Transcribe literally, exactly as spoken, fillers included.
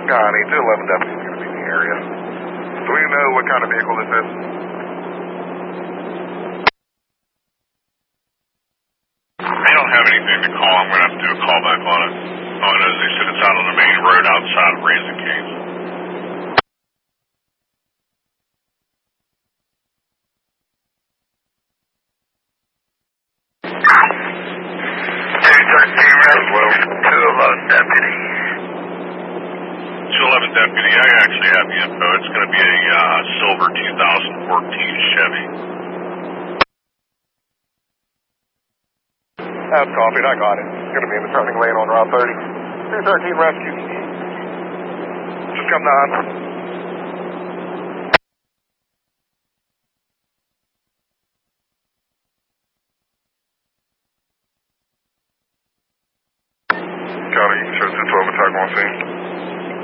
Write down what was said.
Connie, two eleven deputy is going to be in the area. Do we know what kind of vehicle this is? They don't have anything to call. I'm going to have to do a call back on it. All I know is they said it's out on the main road outside of Raising Cane's. two thirteen Reswell, two eleven deputy. two eleven deputy, I actually have the info. It's going to be a uh, silver two thousand fourteen Chevy. That's copied, I got it. It's going to be in the turning lane on Route thirty. two thirteen Rescue. Just come down. Got it, you can show two twelve attack on scene.